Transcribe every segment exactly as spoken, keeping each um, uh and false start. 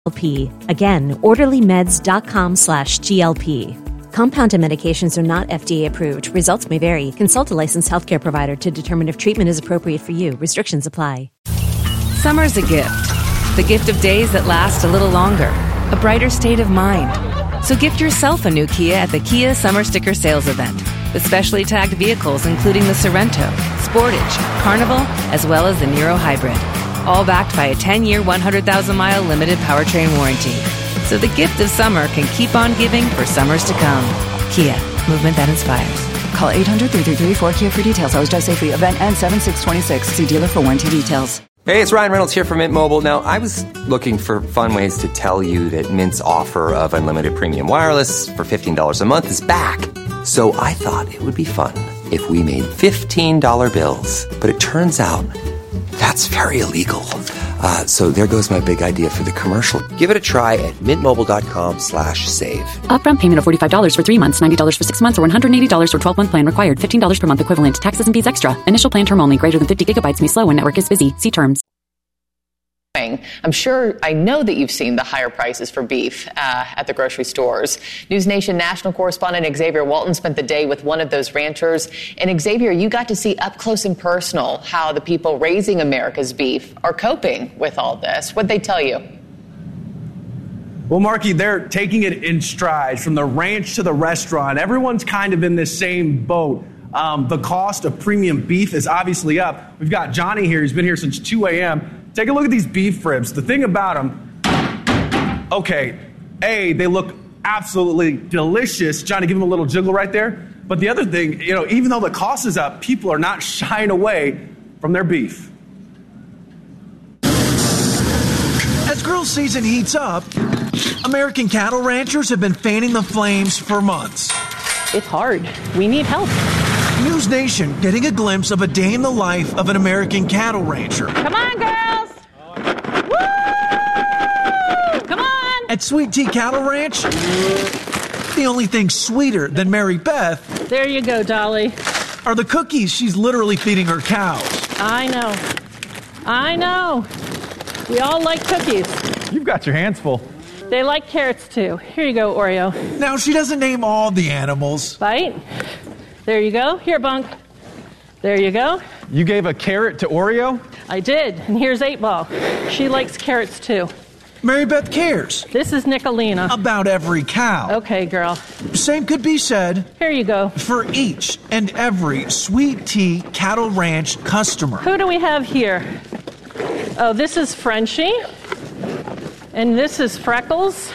Again, orderlymeds.com slash GLP. Compounded medications are not F D A approved. Results may vary. Consult a licensed healthcare provider to determine if treatment is appropriate for you. Restrictions apply. Summer's a gift. The gift of days that last a little longer. A brighter state of mind. So gift yourself a new Kia at the Kia Summer Sticker Sales Event. With specially tagged vehicles including the Sorento, Sportage, Carnival, as well as the Niro Hybrid. All backed by a ten-year, one hundred thousand mile limited powertrain warranty. So the gift of summer can keep on giving for summers to come. Kia, movement that inspires. Call eight hundred, three three three, four K I A for details. Always drive safely. Event ends seven six twenty-six. See dealer for warranty details. Hey, it's Ryan Reynolds here from Mint Mobile. Now, I was looking for fun ways to tell you that Mint's offer of unlimited premium wireless for fifteen dollars a month is back. So I thought it would be fun if we made fifteen dollar bills. But it turns out that's very illegal. Uh, so there goes my big idea for the commercial. Give it a try at mintmobile.com slash save. Upfront payment of forty-five dollars for three months, ninety dollars for six months, or one hundred eighty dollars for twelve-month plan required. fifteen dollars per month equivalent. Taxes and fees extra. Initial plan term only. Greater than fifty gigabytes may slow when network is busy. See terms. I'm sure, I know that you've seen the higher prices for beef uh, at the grocery stores. News Nation national correspondent Xavier Walton spent the day with one of those ranchers. And Xavier, you got to see up close and personal how the people raising America's beef are coping with all this. What'd they tell you? Well, Marky, they're taking it in stride from the ranch to the restaurant. Everyone's kind of in this same boat. Um, the cost of premium beef is obviously up. We've got Johnny here. He's been here since two a.m. Take a look at these beef ribs. The thing about them, okay, A, they look absolutely delicious. Johnny, give him a little jiggle right there. But the other thing, you know, even though the cost is up, people are not shying away from their beef. As grill season heats up, American cattle ranchers have been fanning the flames for months. It's hard. We need help. News Nation getting a glimpse of a day in the life of an American cattle rancher. Come on, girls! Woo! Come on! At Sweet Tea Cattle Ranch, the only thing sweeter than Mary Beth... There you go, Dolly. ...are the cookies she's literally feeding her cows. I know. I know. We all like cookies. You've got your hands full. They like carrots, too. Here you go, Oreo. Now, she doesn't name all the animals. Bite. There you go. Here, Bunk. There you go. You gave a carrot to Oreo? I did. And here's eight ball. She likes carrots, too. Mary Beth cares. This is Nicolina. About every cow. Okay, girl. Same could be said. Here you go. For each and every Sweet Tea Cattle Ranch customer. Who do we have here? Oh, this is Frenchie. And this is Freckles.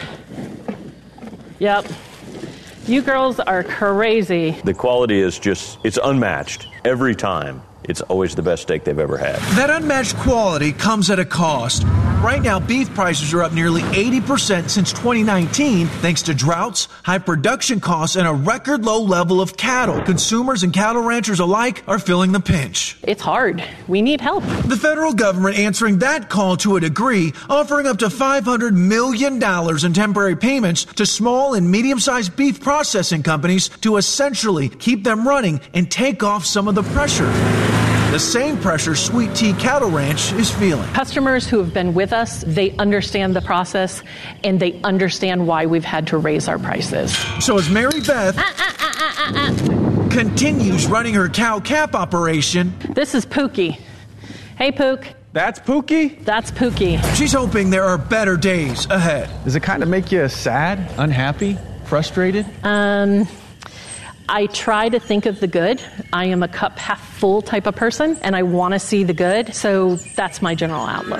Yep. You girls are crazy. The quality is just, it's unmatched every time. It's always the best steak they've ever had. That unmatched quality comes at a cost. Right now, beef prices are up nearly eighty percent since twenty nineteen, thanks to droughts, high production costs, and a record low level of cattle. Consumers and cattle ranchers alike are feeling the pinch. It's hard. We need help. The federal government answering that call to a degree, offering up to five hundred million dollars in temporary payments to small and medium-sized beef processing companies to essentially keep them running and take off some of the pressure. The same pressure Sweet Tea Cattle Ranch is feeling. Customers who have been with us, they understand the process and they understand why we've had to raise our prices. So as Mary Beth uh, uh, uh, uh, uh. continues running her cow cap operation... This is Pookie. Hey, Pook. That's Pookie? That's Pookie. She's hoping there are better days ahead. Does it kind of make you sad, unhappy, frustrated? Um... I try to think of the good. I am a cup half full type of person, and I want to see the good. So that's my general outlook.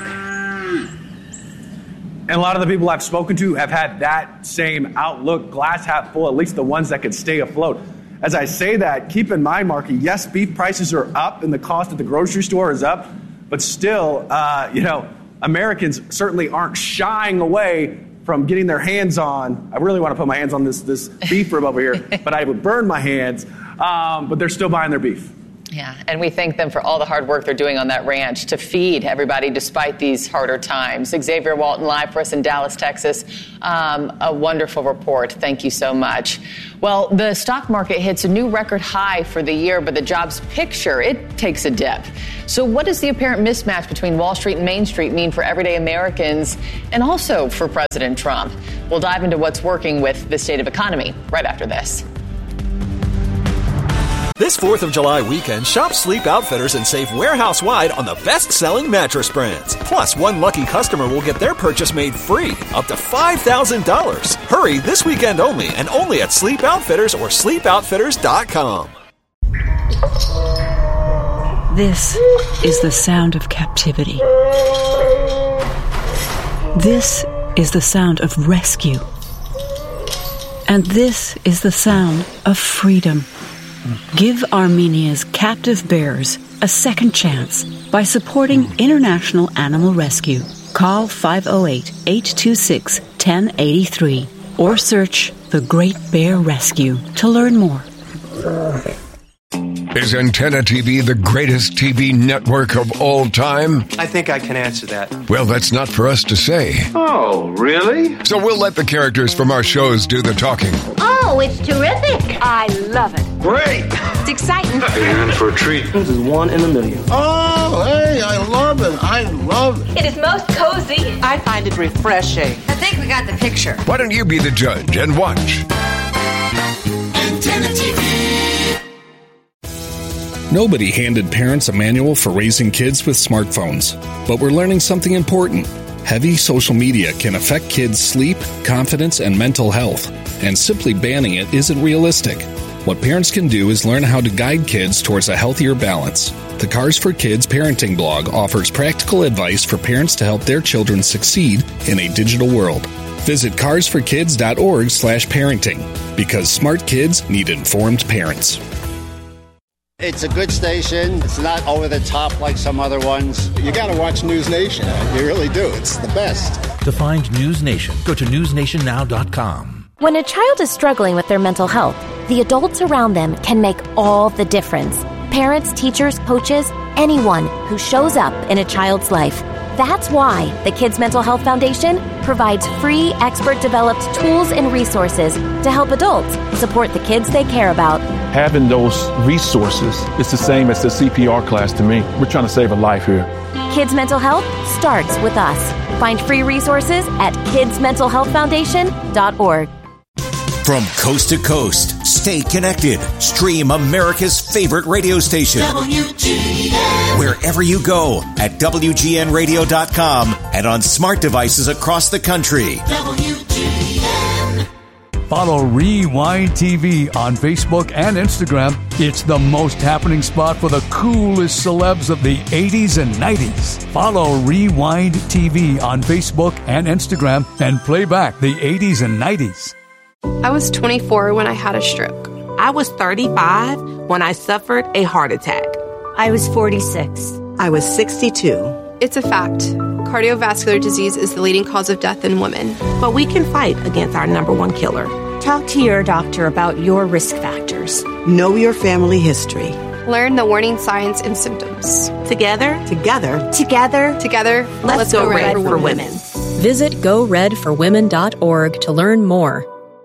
And a lot of the people I've spoken to have had that same outlook, glass half full, at least the ones that could stay afloat. As I say that, keep in mind, Marky, yes, beef prices are up and the cost at the grocery store is up, but still, uh, you know, Americans certainly aren't shying away from getting their hands on, I really want to put my hands on this this beef rib over here, but I would burn my hands, um, but they're still buying their beef. Yeah, and we thank them for all the hard work they're doing on that ranch to feed everybody despite these harder times. Xavier Walton live for us in Dallas, Texas. Um, a wonderful report. Thank you so much. Well, the stock market hits a new record high for the year, but the jobs picture, it takes a dip. So what does the apparent mismatch between Wall Street and Main Street mean for everyday Americans and also for President Trump? We'll dive into what's working with the state of economy right after this. This fourth of July weekend, shop Sleep Outfitters and save warehouse-wide on the best-selling mattress brands. Plus, one lucky customer will get their purchase made free, up to five thousand dollars. Hurry this weekend only, and only at Sleep Outfitters or sleep outfitters dot com. This is the sound of captivity. This is the sound of rescue. And this is the sound of freedom. Give Armenia's captive bears a second chance by supporting International Animal Rescue. Call five oh eight, eight two six, one oh eight three or search The Great Bear Rescue to learn more. Is Antenna T V the greatest T V network of all time? I think I can answer that. Well, that's not for us to say. Oh, really? So we'll let the characters from our shows do the talking. Oh, it's terrific. I love it. Great. It's exciting. And for a treat. This is one in a million. Oh, hey, I love it. I love it. It is most cozy. I find it refreshing. I think we got the picture. Why don't you be the judge and watch Antenna T V. Nobody handed parents a manual for raising kids with smartphones, but we're learning something important. Heavy social media can affect kids' sleep, confidence, and mental health, and simply banning it isn't realistic. What parents can do is learn how to guide kids towards a healthier balance. The Cars for Kids parenting blog offers practical advice for parents to help their children succeed in a digital world. Visit cars for kids dot org slash parenting, because smart kids need informed parents. It's a good station. It's not over the top like some other ones. You got to watch News Nation. You really do. It's the best. To find News Nation, go to news nation now dot com. When a child is struggling with their mental health, the adults around them can make all the difference. Parents, teachers, coaches, anyone who shows up in a child's life. That's why the Kids Mental Health Foundation provides free, expert-developed tools and resources to help adults support the kids they care about. Having those resources is the same as the C P R class to me. We're trying to save a life here. Kids Mental Health starts with us. Find free resources at kids mental health foundation dot org. From coast to coast, stay connected. Stream America's favorite radio station. W G N. Wherever you go at W G N radio dot com and on smart devices across the country. W G N. Follow Rewind T V on Facebook and Instagram. It's the most happening spot for the coolest celebs of the eighties and nineties. Follow Rewind T V on Facebook and Instagram and play back the eighties and nineties. I was twenty-four when I had a stroke. I was thirty-five when I suffered a heart attack. I was forty-six. I was sixty-two. It's a fact. Cardiovascular disease is the leading cause of death in women. But we can fight against our number one killer. Talk to your doctor about your risk factors. Know your family history. Learn the warning signs and symptoms. Together, together, together, together, let's, let's go, go red, red for, for women. women. Visit go red for women dot org to learn more.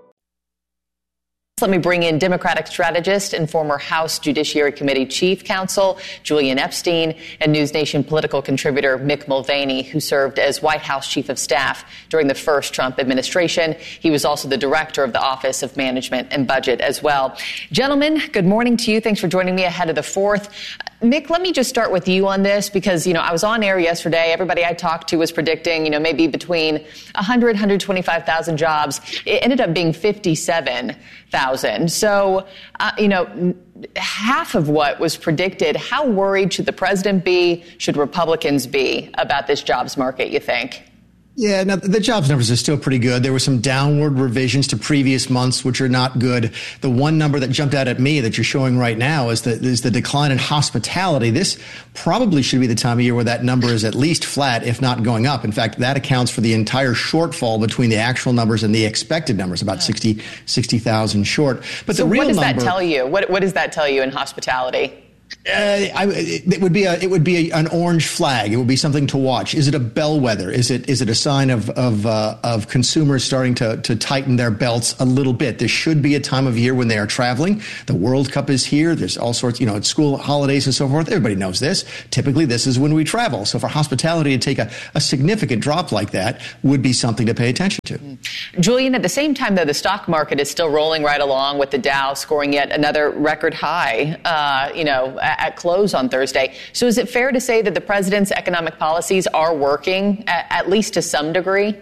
Let me bring in Democratic strategist and former House Judiciary Committee Chief Counsel Julian Epstein and News Nation political contributor Mick Mulvaney, who served as White House Chief of Staff during the first Trump administration. He was also the director of the Office of Management and Budget as well. Gentlemen, good morning to you. Thanks for joining me ahead of the fourth. Mick, let me just start with you on this because, you know, I was on air yesterday. Everybody I talked to was predicting, you know, maybe between one hundred, one hundred twenty-five thousand jobs. It ended up being fifty-seven thousand. So, uh, you know, half of what was predicted. How worried should the president be? Should Republicans be about this jobs market, you think? Yeah, no, the jobs numbers are still pretty good. There were some downward revisions to previous months, which are not good. The one number that jumped out at me that you're showing right now is the, is the decline in hospitality. This probably should be the time of year where that number is at least flat, if not going up. In fact, that accounts for the entire shortfall between the actual numbers and the expected numbers, about sixty thousand short. But so the real what does number, that tell you? What, what does that tell you in hospitality? Uh, I, it would be a, it would be a, an orange flag. It would be something to watch. Is it a bellwether? Is it is it a sign of of uh, of consumers starting to to tighten their belts a little bit? This should be a time of year when they are traveling. The World Cup is here. There's all sorts, you know, it's school holidays and so forth. Everybody knows this. Typically, this is when we travel. So for hospitality to take a, a significant drop like that would be something to pay attention to. Julian, at the same time, though, the stock market is still rolling right along with the Dow scoring yet another record high. Uh, you know. At close on Thursday. So is it fair to say that the president's economic policies are working, at, at least to some degree?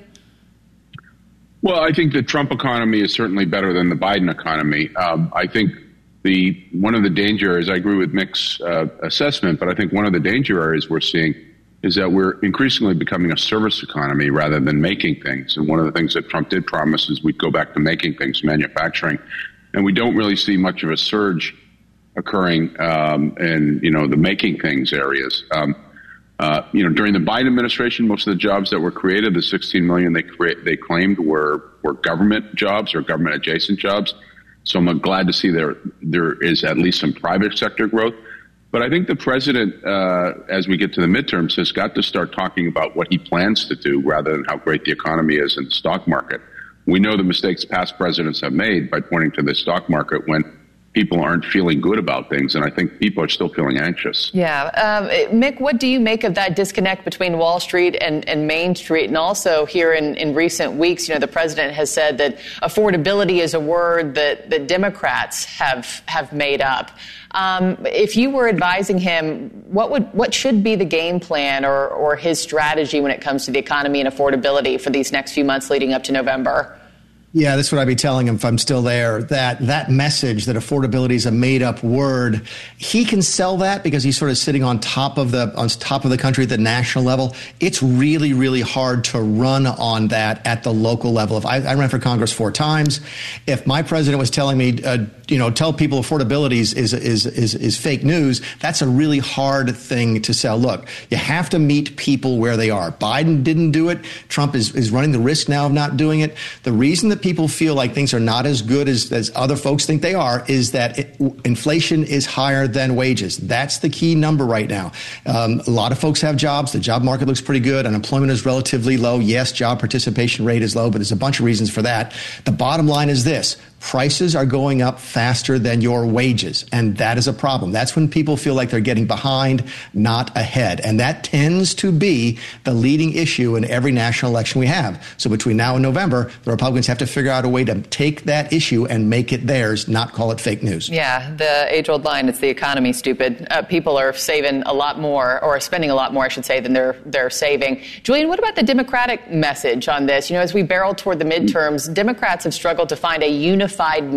Well, I think the Trump economy is certainly better than the Biden economy. Um, I think the one of the danger areas, I agree with Mick's uh, assessment, but I think one of the danger areas we're seeing is that we're increasingly becoming a service economy rather than making things. And one of the things that Trump did promise is we'd go back to making things, manufacturing. And we don't really see much of a surge occurring um, in, you know, the making things areas. Um, uh, you know, during the Biden administration, most of the jobs that were created, the sixteen million they create, they claimed were were government jobs or government adjacent jobs. So I'm glad to see there there is at least some private sector growth. But I think the president, uh, as we get to the midterms, has got to start talking about what he plans to do rather than how great the economy is in the stock market. We know the mistakes past presidents have made by pointing to the stock market when people aren't feeling good about things, and I think people are still feeling anxious. Yeah. Um, Mick, what do you make of that disconnect between Wall Street and, and Main Street? And also here in, in recent weeks, you know, the president has said that affordability is a word that, that Democrats have have made up. Um, if you were advising him, what would what should be the game plan or, or his strategy when it comes to the economy and affordability for these next few months leading up to November? Yeah, that's what I'd be telling him if I'm still there, that that message that affordability is a made up word. He can sell that because he's sort of sitting on top of the on top of the country at the national level. It's really, really hard to run on that at the local level. If I, I ran for Congress four times, if my president was telling me, uh, you know, tell people affordability is, is, is, is, is fake news, that's a really hard thing to sell. Look, you have to meet people where they are. Biden didn't do it. Trump is, is running the risk now of not doing it. The reason that people feel like things are not as good as, as other folks think they are is that it, inflation is higher than wages. That's the key number right now. Um, a lot of folks have jobs. The job market looks pretty good. Unemployment is relatively low. Yes, job participation rate is low, but there's a bunch of reasons for that. The bottom line is this. Prices are going up faster than your wages, and that is a problem. That's when people feel like they're getting behind, not ahead. And that tends to be the leading issue in every national election we have. So between now and November, the Republicans have to figure out a way to take that issue and make it theirs, not call it fake news. Yeah, the age-old line, it's the economy, stupid. Uh, people are saving a lot more, or spending a lot more, I should say, than they're they're saving. Julian, what about the Democratic message on this? You know, as we barrel toward the midterms, Democrats have struggled to find a unified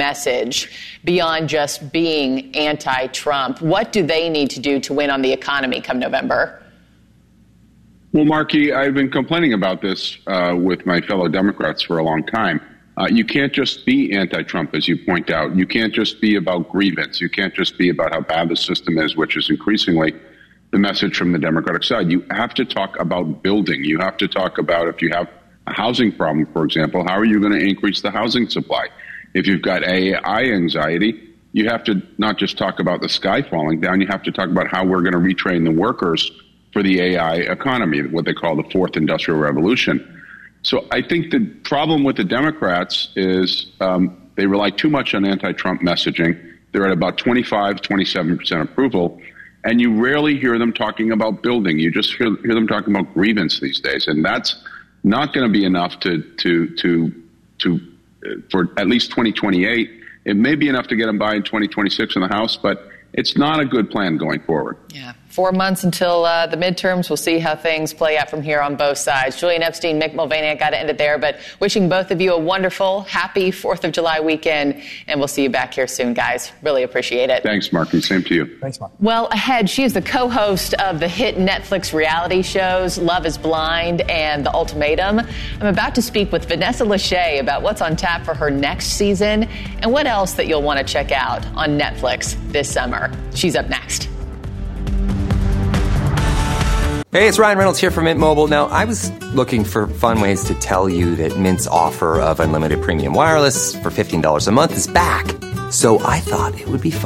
message beyond just being anti-Trump. What do they need to do to win on the economy come November? Well, Markey, I've been complaining about this uh, with my fellow Democrats for a long time. Uh, you can't just be anti-Trump, as you point out. You can't just be about grievance. You can't just be about how bad the system is, which is increasingly the message from the Democratic side. You have to talk about building. You have to talk about if you have a housing problem, for example, how are you going to increase the housing supply? If you've got A I anxiety, you have to not just talk about the sky falling down, you have to talk about how we're going to retrain the workers for the A I economy, what they call the fourth industrial revolution. So I think the problem with the Democrats is um, they rely too much on anti-Trump messaging. They're at about twenty-five, twenty-seven percent approval, and you rarely hear them talking about building. You just hear, hear them talking about grievance these days, and that's not going to be enough to to to to for at least twenty twenty-eight. It may be enough to get them by in twenty twenty-six in the House, but it's not a good plan going forward. Yeah. Four months until uh, the midterms. We'll see how things play out from here on both sides. Julian Epstein, Mick Mulvaney, I got to end it there, but wishing both of you a wonderful, happy fourth of July weekend, and we'll see you back here soon, guys. Really appreciate it. Thanks, Mark, and same to you. Thanks, Mark. Well, ahead, she is the co-host of the hit Netflix reality shows Love is Blind and The Ultimatum. I'm about to speak with Vanessa Lachey about what's on tap for her next season and what else that you'll want to check out on Netflix this summer. She's up next. Hey, it's Ryan Reynolds here from Mint Mobile. Now, I was looking for fun ways to tell you that Mint's offer of unlimited premium wireless for fifteen dollars a month is back. So I thought it would be fun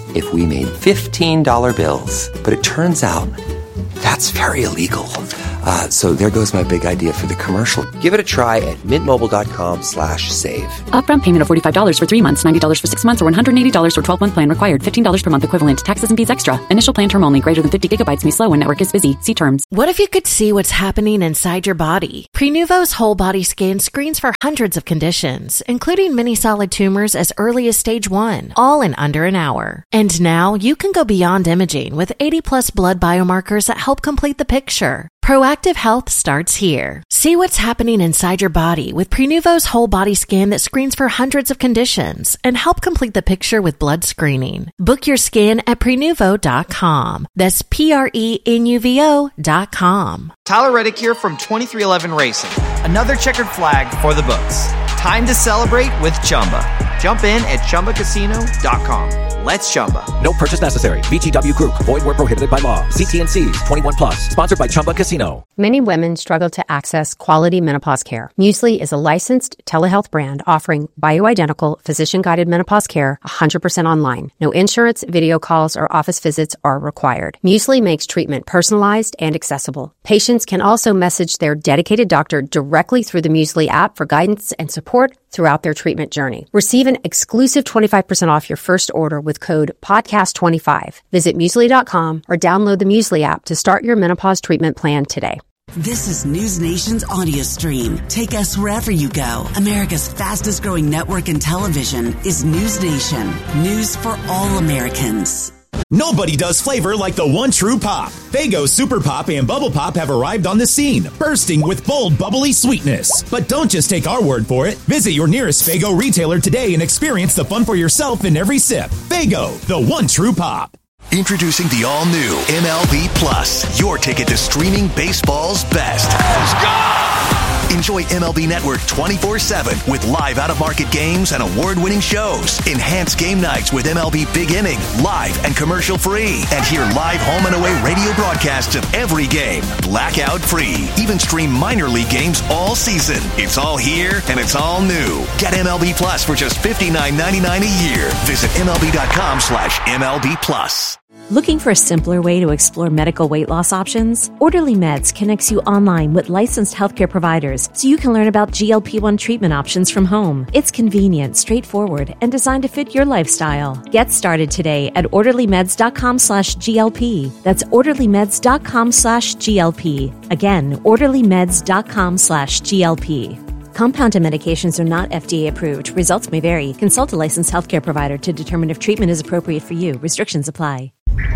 if we made fifteen dollar bills. But it turns out that's very illegal. Uh, so there goes my big idea for the commercial. Give it a try at mintmobile.com slash save. Upfront payment of forty-five dollars for three months, ninety dollars for six months, or one hundred eighty dollars for twelve-month plan required. fifteen dollars per month equivalent. Taxes and fees extra. Initial plan term only. Greater than fifty gigabytes may slow when network is busy. See terms. What if you could see what's happening inside your body? Prenuvo's whole body scan screens for hundreds of conditions, including many solid tumors as early as stage one, all in under an hour. And now you can go beyond imaging with eighty plus blood biomarkers that help complete the picture. Proactive health starts here. See what's happening inside your body with Prenuvo's whole body scan that screens for hundreds of conditions and help complete the picture with blood screening. Book your scan at Prenuvo dot com. That's P R E N U V O dot com. Tyler Reddick here from twenty-three eleven Racing. Another checkered flag for the books. Time to celebrate with Chumba. Jump in at Chumba Casino dot com. Let's Chumba. No purchase necessary. V G W Group. Void where prohibited by law. See T N Cs. twenty-one plus. Sponsored by Chumba Casino. Many women struggle to access quality menopause care. Muesli is a licensed telehealth brand offering bioidentical, physician-guided menopause care one hundred percent online. No insurance, video calls, or office visits are required. Muesli makes treatment personalized and accessible. Patients can also message their dedicated doctor directly through the Muesli app for guidance and support throughout their treatment journey. Receive an exclusive twenty-five percent off your first order with code podcast twenty-five. Visit Muesli dot com or download the Muesli app to start your menopause treatment plan today. This is News Nation's audio stream. Take us wherever you go. America's fastest growing network in television is News Nation. News for all Americans. Nobody does flavor like the one true pop. Faygo Super Pop and Bubble Pop have arrived on the scene, bursting with bold, bubbly sweetness. But don't just take our word for it. Visit your nearest Faygo retailer today and experience the fun for yourself in every sip. Faygo, the one true pop. Introducing the all-new M L B Plus, your ticket to streaming baseball's best. Let's go! Enjoy M L B Network twenty-four seven with live out-of-market games and award-winning shows. Enhance game nights with M L B Big Inning, live and commercial-free. And hear live home and away radio broadcasts of every game, blackout-free. Even stream minor league games all season. It's all here and it's all new. Get M L B Plus for just fifty-nine ninety-nine a year. Visit M L B dot com slash M L B Plus. Looking for a simpler way to explore medical weight loss options? Orderly Meds connects you online with licensed healthcare providers so you can learn about G L P one treatment options from home. It's convenient, straightforward, and designed to fit your lifestyle. Get started today at orderly meds dot com slash G L P. That's orderly meds dot com slash G L P. Again, orderly meds dot com slash G L P. Compounded medications are not F D A approved. Results may vary. Consult a licensed healthcare provider to determine if treatment is appropriate for you. Restrictions apply.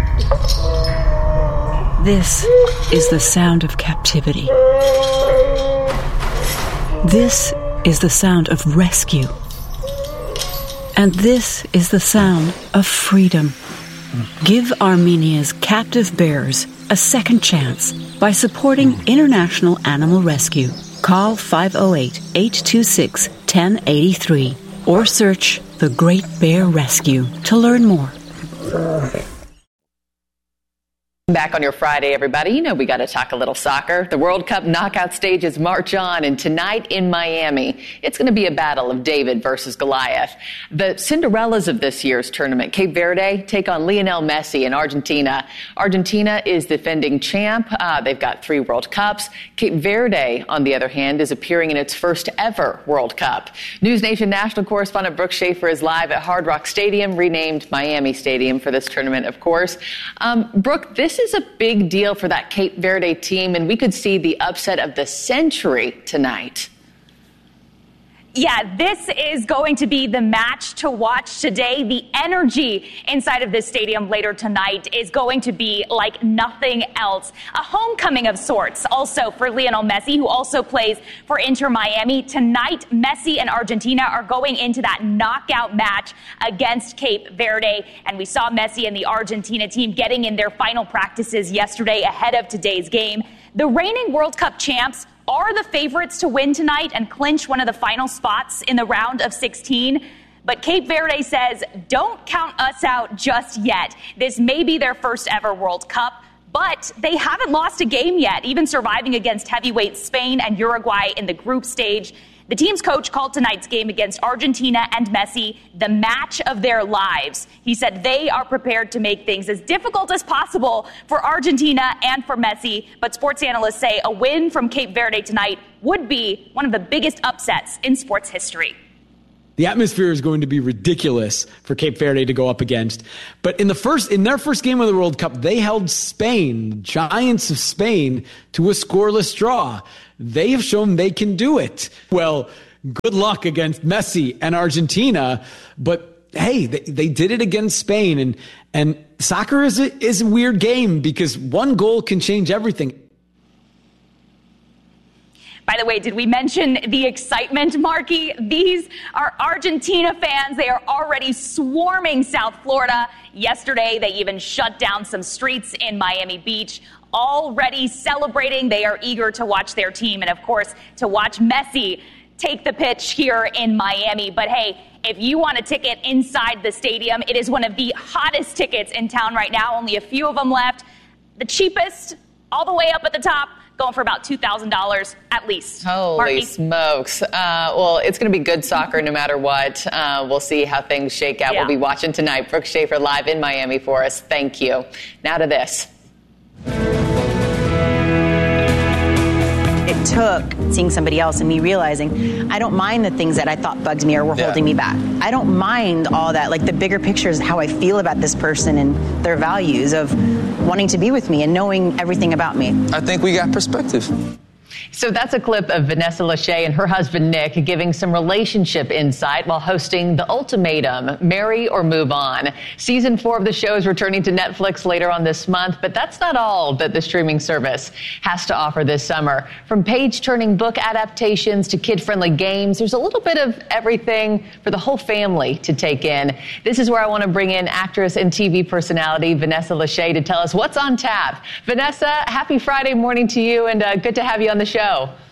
This is the sound of captivity. This is the sound of rescue. And this is the sound of freedom. Give Armenia's captive bears a second chance by supporting International Animal Rescue. Call five oh eight, eight two six, one oh eight three or search The Great Bear Rescue to learn more. Back on your Friday, everybody. You know we got to talk a little soccer. The World Cup knockout stages march on, and tonight in Miami, it's going to be a battle of David versus Goliath. The Cinderellas of this year's tournament, Cape Verde, take on Lionel Messi in Argentina. Argentina is defending champ. Uh, they've got three World Cups. Cape Verde, on the other hand, is appearing in its first ever World Cup. News Nation national correspondent Brooke Schaefer is live at Hard Rock Stadium, renamed Miami Stadium for this tournament, of course. Um, Brooke, this This is a big deal for that Cape Verde team, and we could see the upset of the century tonight. Yeah, this is going to be the match to watch today. The energy inside of this stadium later tonight is going to be like nothing else. A homecoming of sorts also for Lionel Messi, who also plays for Inter Miami. Tonight, Messi and Argentina are going into that knockout match against Cape Verde. And we saw Messi and the Argentina team getting in their final practices yesterday ahead of today's game. The reigning World Cup champs are the favorites to win tonight and clinch one of the final spots in the round of sixteen. But Cape Verde says, don't count us out just yet. This may be their first ever World Cup, but they haven't lost a game yet, even surviving against heavyweight Spain and Uruguay in the group stage. The team's coach called tonight's game against Argentina and Messi the match of their lives. He said they are prepared to make things as difficult as possible for Argentina and for Messi, but sports analysts say a win from Cape Verde tonight would be one of the biggest upsets in sports history. The atmosphere is going to be ridiculous for Cape Verde to go up against. But in the first, in their first game of the World Cup, they held Spain, giants of Spain, to a scoreless draw. They have shown they can do it. Well, good luck against Messi and Argentina. But hey, they, they did it against Spain. And, and soccer is a, is a weird game because one goal can change everything. By the way, did we mention the excitement, Marky? These are Argentina fans. They are already swarming South Florida. Yesterday, they even shut down some streets in Miami Beach, already celebrating. They are eager to watch their team and, of course, to watch Messi take the pitch here in Miami. But hey, if you want a ticket inside the stadium, it is one of the hottest tickets in town right now. Only a few of them left. The cheapest, all the way up at the top, going for about two thousand dollars at least. Holy Marky? smokes. Uh, well, it's going to be good soccer no matter what. Uh, we'll see how things shake out. Yeah. We'll be watching tonight. Brooke Schaefer live in Miami for us. Thank you. Now to this. It took seeing somebody else and me realizing I don't mind the things that I thought bugged me or were yeah. holding me back. I don't mind all that. Like the bigger picture is how I feel about this person and their values of wanting to be with me and knowing everything about me. I think we got perspective. So that's a clip of Vanessa Lachey and her husband, Nick, giving some relationship insight while hosting The Ultimatum, Marry or Move On. Season four of the show is returning to Netflix later on this month, but that's not all that the streaming service has to offer this summer. From page-turning book adaptations to kid-friendly games, there's a little bit of everything for the whole family to take in. This is where I want to bring in actress and T V personality Vanessa Lachey to tell us what's on tap. Vanessa, happy Friday morning to you, and uh, good to have you on the show.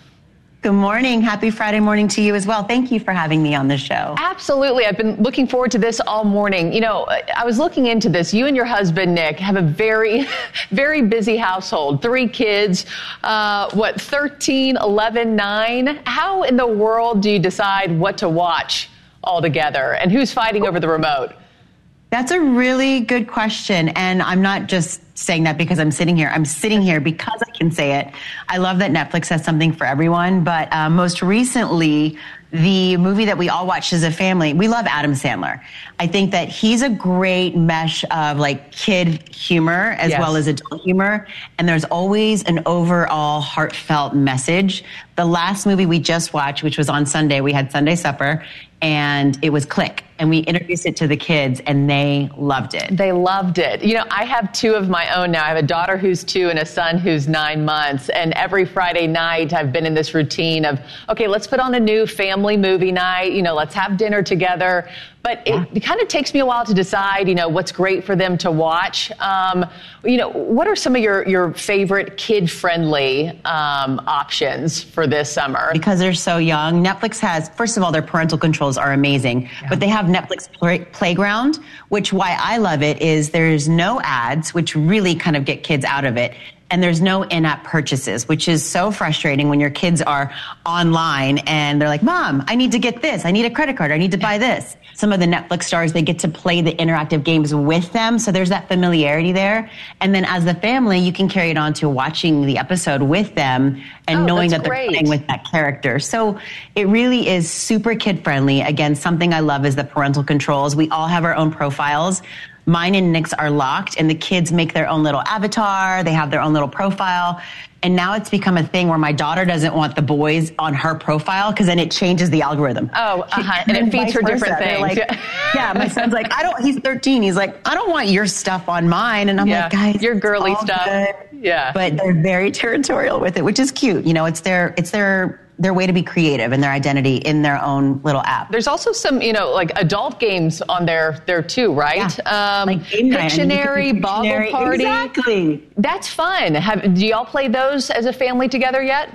Good morning. Happy Friday morning to you as well. Thank you for having me on the show. Absolutely. I've been looking forward to this all morning. You know, I was looking into this. You and your husband, Nick, have a very, very busy household. Three kids, uh, what, thirteen, eleven, nine? How in the world do you decide what to watch all together? And who's fighting over the remote? That's a really good question. And I'm not just saying that because I'm sitting here. I'm sitting here because I can say it. I love that Netflix has something for everyone. But uh, most recently, the movie that we all watched as a family, we love Adam Sandler. I think that he's a great mesh of like kid humor as yes. well as adult humor. And there's always an overall heartfelt message. The last movie we just watched, which was on Sunday, we had Sunday supper, and it was Click. And we introduced it to the kids, and they loved it. They loved it. You know, I have two of my own now. I have a daughter who's two and a son who's nine months. And every Friday night, I've been in this routine of, okay, let's put on a new family movie night. You know, let's have dinner together. But it, it kind of takes me a while to decide, you know, what's great for them to watch. Um, you know, what are some of your, your favorite kid-friendly um, options for this summer? Because they're so young, Netflix has, first of all, their parental controls are amazing. Yeah. But they have Netflix play, Playground, which why I love it is there's no ads, which really kind of get kids out of it. And there's no in-app purchases, which is so frustrating when your kids are online and they're like, Mom, I need to get this. I need a credit card. I need to buy this. Some of the Netflix stars, they get to play the interactive games with them. So there's that familiarity there. And then as the family, you can carry it on to watching the episode with them and oh, knowing that great. They're playing with that character. So it really is super kid-friendly. Again, something I love is the parental controls. We all have our own profiles. Mine and Nick's are locked, and the kids make their own little avatar. They have their own little profile. And now it's become a thing where my daughter doesn't want the boys on her profile because then it changes the algorithm. Oh, uh-huh. and, and it feeds her different things. Like, yeah, my son's like, I don't, he's thirteen. He's like, I don't want your stuff on mine. And I'm yeah, like, guys, your girly stuff. Good. Yeah. But they're very territorial with it, which is cute. You know, it's their, it's their, their way to be creative and their identity in their own little app. There's also some, you know, like adult games on there there too, right? Yeah. Um, like Game Night. Pictionary, Boggle Party. Exactly. That's fun. Have, do y'all play those as a family together yet?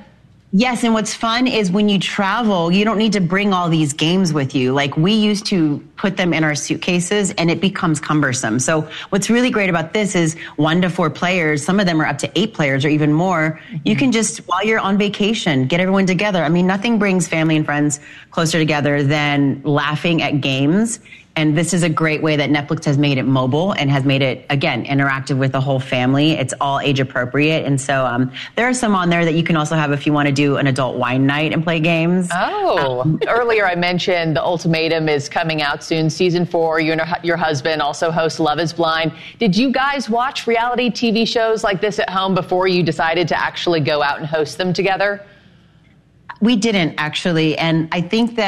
Yes, and what's fun is when you travel, you don't need to bring all these games with you. Like we used to put them in our suitcases and it becomes cumbersome. So what's really great about this is one to four players, some of them are up to eight players or even more. Mm-hmm. You can just, while you're on vacation, get everyone together. I mean, nothing brings family and friends closer together than laughing at games. And this is a great way that Netflix has made it mobile and has made it, again, interactive with the whole family. It's all age appropriate. And so um, there are some on there that you can also have if you want to do an adult wine night and play games. Oh, um, earlier I mentioned The Ultimatum is coming out soon. Season four, you and your husband also host Love is Blind. Did you guys watch reality T V shows like this at home before you decided to actually go out and host them together? We didn't, actually. And I think that